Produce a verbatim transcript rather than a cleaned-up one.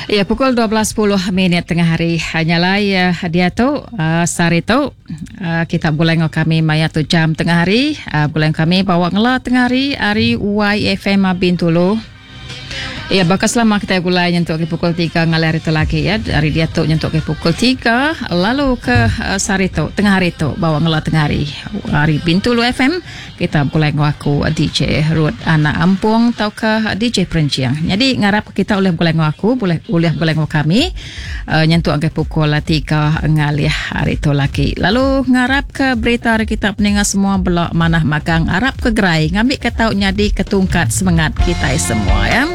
Ya, pukul dua belas sepuluh minit tengah hari. Hanyalah ya dia tu uh, sari tu uh, kita boleh ngok kami maya tu jam tengah hari. Uh, boleh kami bawa ngela tengah hari hari Y F M Bintulu. Ya, bakal selama kita gulai nyentuk ke pukul tiga ngalai hari tu lagi ya. Hari dia tu nyentuk ke pukul tiga lalu ke uh, sari tu tengah hari tu bawa ngela tengah hari hari Bintulu F M kita boleh ngaku D J Ruth anak Ampung atau ke D J Perenciang. Jadi ngarap kita boleh boleh ngaku boleh boleh boleh ngaku kami uh, nyentuk ke pukul tiga ngalai hari tu lagi. Lalu ngarap ke berita hari kita peningat semua belak manah magang Arab ke gerai ngambil ke tau nyadi ketungkat semangat kita semua ya.